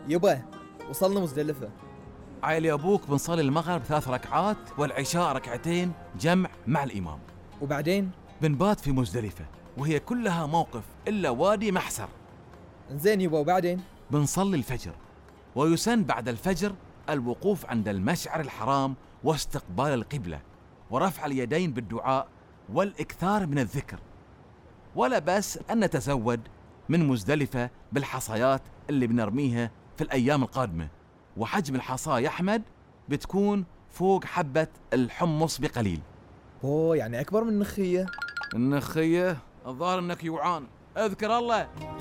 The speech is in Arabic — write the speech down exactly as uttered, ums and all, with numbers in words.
يبا وصلنا مزدلفة. عيل يا أبوك بنصلي المغرب ثلاث ركعات والعشاء ركعتين جمع مع الإمام، وبعدين بنبات في مزدلفة وهي كلها موقف إلا وادي محسر. انزين يبا وبعدين؟ بنصلي الفجر، ويسن بعد الفجر الوقوف عند المشعر الحرام واستقبال القبلة ورفع اليدين بالدعاء والإكثار من الذكر. ولا بأس أن نتزود من مزدلفة بالحصيات اللي بنرميها في الأيام القادمة، وحجم الحصاة يا أحمد بتكون فوق حبة الحمص بقليل. اوه يعني اكبر من النخية. النخية الظاهر انك يوعان. اذكر الله.